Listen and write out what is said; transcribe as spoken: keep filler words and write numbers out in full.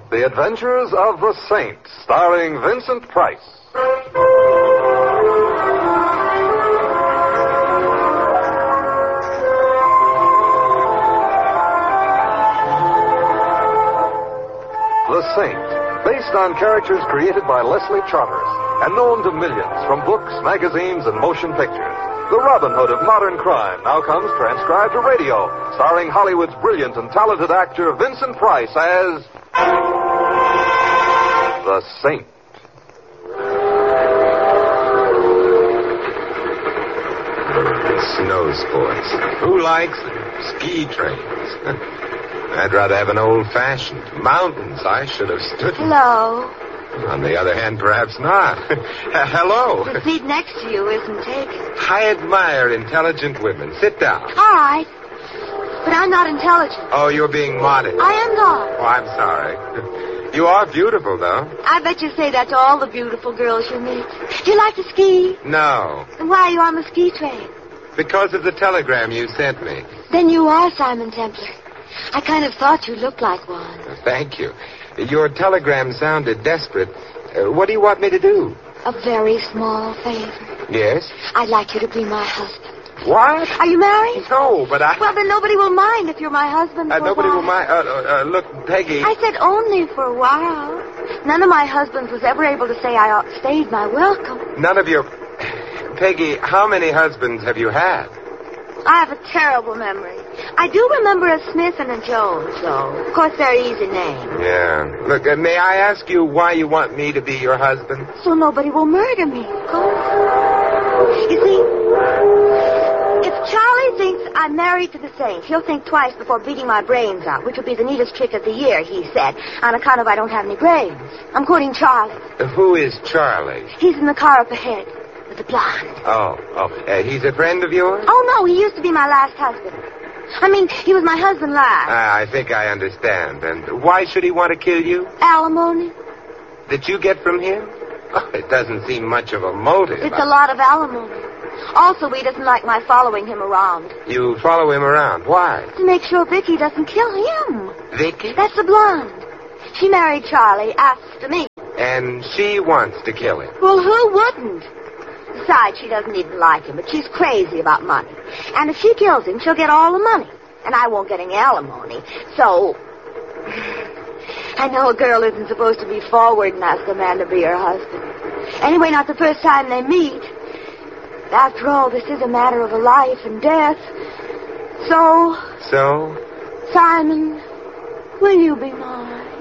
The Adventures of the Saint, starring Vincent Price. The Saint, based on characters created by Leslie Charteris and known to millions from books, magazines, and motion pictures. The Robin Hood of modern crime now comes transcribed to radio, starring Hollywood's brilliant and talented actor Vincent Price as The Saint. Snow sports. Who likes them? Ski trains. I'd rather have an old-fashioned. Mountains, I should have stood... Hello. On the other hand, perhaps not. Hello. The seat next to you isn't taken. I admire intelligent women. Sit down. All right. But I'm not intelligent. Oh, you're being modest. I am not. Oh, I'm sorry. You are beautiful, though. I bet you say that to all the beautiful girls you meet. Do you like to ski? No. Then why are you on the ski train? Because of the telegram you sent me. Then you are Simon Templar. I kind of thought you looked like one. Thank you. Your telegram sounded desperate. Uh, what do you want me to do? A very small favor. Yes? I'd like you to be my husband. What? Are you married? No, but I... Well, then nobody will mind if you're my husband Uh, for nobody a while. will mind. Uh, uh, uh, look, Peggy... I said only for a while. None of my husbands was ever able to say I outstayed my welcome. None of your... Peggy, how many husbands have you had? I have a terrible memory. I do remember a Smith and a Jones, though. Of course, they're easy names. Yeah. Look, uh, may I ask you why you want me to be your husband? So nobody will murder me, of course. You see, if Charlie thinks I'm married to the Saint, he'll think twice before beating my brains out, which would be the neatest trick of the year, he said, on account of I don't have any brains. I'm quoting Charlie. Uh, who is Charlie? He's in the car up ahead. The blonde. Oh, oh, uh, he's a friend of yours? Oh, no, he used to be my last husband. I mean, he was my husband last. Ah, I think I understand. And why should he want to kill you? Alimony. That you get from him? Oh, it doesn't seem much of a motive. It's a lot of alimony. Also, he doesn't like my following him around. You follow him around. Why? To make sure Vicky doesn't kill him. Vicky? That's the blonde. She married Charlie after me. And she wants to kill him. Well, who wouldn't? Besides, she doesn't even like him, but she's crazy about money. And if she kills him, she'll get all the money. And I won't get any alimony. So, I know a girl isn't supposed to be forward and ask a man to be her husband. Anyway, not the first time they meet. After all, this is a matter of a life and death. So... So? Simon, will you be mine?